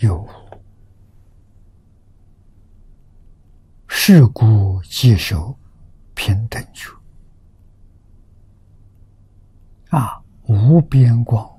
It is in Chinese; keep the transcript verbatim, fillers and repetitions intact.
有无，是故即受平等觉。啊，无边广